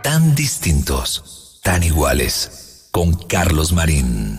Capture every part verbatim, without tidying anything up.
Tan distintos, tan iguales. Con Carlos Marín.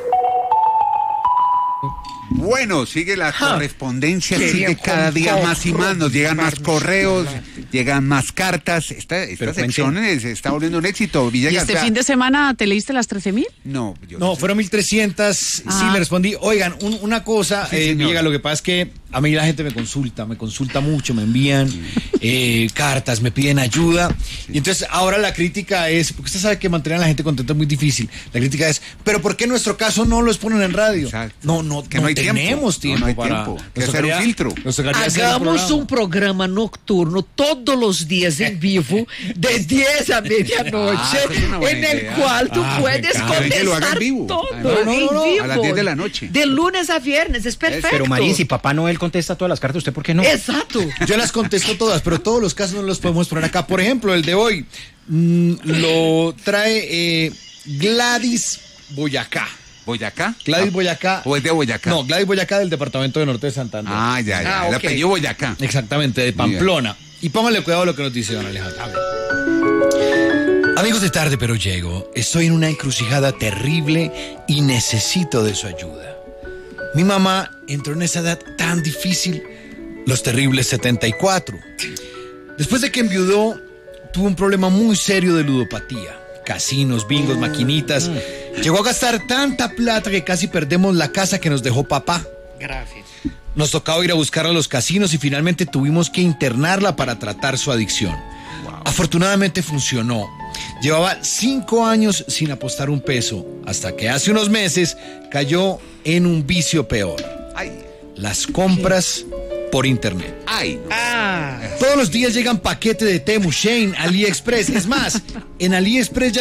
Bueno, sigue la correspondencia, sigue cada día más y más, nos llegan más correos, llegan más cartas. Esta, esta sección es, está volviendo un éxito, Villegas. ¿Y este fin de semana te leíste las trece mil? No, yo no, no sé. fueron mil trescientas, Ah. sí le respondí. Oigan, un- una cosa, Sí, eh, señor. Villegas, lo que pasa es que a mí la gente me consulta, me consulta mucho, me envían eh, cartas, me piden ayuda. Y entonces ahora la crítica es, porque usted sabe que mantener a la gente contenta es muy difícil, la crítica es, pero ¿por qué en nuestro caso no los ponen en radio? Exacto. No, no, Que no, no hay tiempo. tenemos tiempo, No, no hay para... tiempo. Que nos hacer un tocaría- filtro. nos tocaría hacer Hagamos un un programa nocturno todos los días en vivo, de diez a medianoche, Ah, esa es una buena en el idea. cual tú Ah, me puedes encanta. Que lo haga en contestar vivo. todo, Además, no, no, en no, vivo. a las diez de la noche. De lunes a viernes, es perfecto. Pero Marín, si Papá Noel contesta todas las cartas, ¿usted por qué no? Exacto. Yo las contesto todas, pero todos los casos no los podemos poner acá. Por ejemplo, el de hoy mm, lo trae eh, Gladys Boyacá. ¿Boyacá? Gladys Ah, Boyacá. ¿O es de Boyacá? No, Gladys Boyacá del departamento de Norte de Santander. Ah, ya, ya. Ah, El ok. apellido Boyacá. Exactamente, de Pamplona. Y póngale cuidado a lo que nos dice don Alejandro. A ver. Amigos de Tarde Pero Llego, estoy en una encrucijada terrible y necesito de su ayuda. Mi mamá entró en esa edad tan difícil, los terribles setenta y cuatro. Después de que enviudó, tuvo un problema muy serio de ludopatía. Casinos, bingos, maquinitas. Llegó a gastar tanta plata que casi perdemos la casa que nos dejó papá. Gracias. Nos tocaba ir a buscar a los casinos y finalmente tuvimos que internarla para tratar su adicción. Afortunadamente funcionó. Llevaba cinco años sin apostar un peso, hasta que hace unos meses cayó en un vicio peor. Ay, Las compras por internet. ay. no. Ah. Todos los días llegan paquetes de Temu, Shein, AliExpress. Es más, en AliExpress ya